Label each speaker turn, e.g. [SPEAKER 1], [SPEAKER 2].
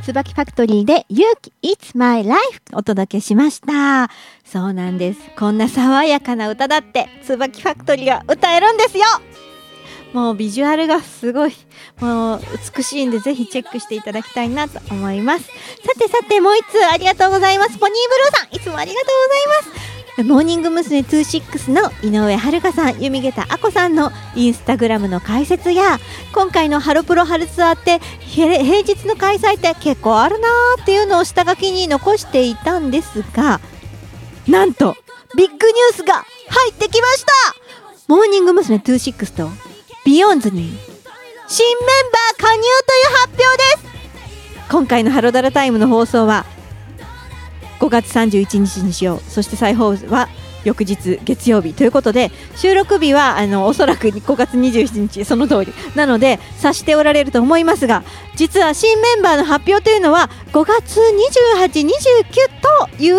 [SPEAKER 1] 椿ファクトリーで勇気 It's My Life お届けしました。そうなんです。こんな爽やかな歌だって椿ファクトリーが歌えるんですよ。もうビジュアルがすごいもう美しいんで、ぜひチェックしていただきたいなと思います。さてもう一通ありがとうございます。ポニーブルーさん、いつもありがとうございます。モーニング娘。26の井上遥さん、弓桁あこさんのインスタグラムの解説や、今回のハロプロ春ツアーって平日の開催って結構あるなーっていうのを下書きに残していたんですが、なんとビッグニュースが入ってきました。モーニング娘。26とビヨンズに新メンバー加入という発表です。今回のハロダラタイムの放送は5月31日にしよう。そして再放送は翌日月曜日ということで、収録日はおそらく5月27日、その通りなので察しておられると思いますが、実は新メンバーの発表というのは5月28、29という